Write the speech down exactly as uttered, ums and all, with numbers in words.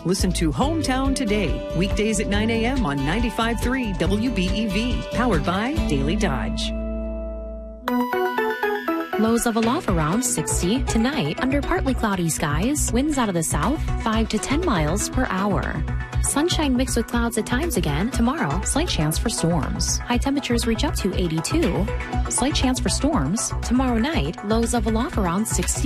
Listen to Hometown Today, weekdays at nine a.m. on ninety-five point three W B E V, powered by Daily Dodge. Lows of aloft around sixty. Tonight, under partly cloudy skies, winds out of the south, five to ten miles per hour. Sunshine mixed with clouds at times again. Tomorrow, slight chance for storms. High temperatures reach up to eighty-two. Slight chance for storms. Tomorrow night, lows of aloft around sixty.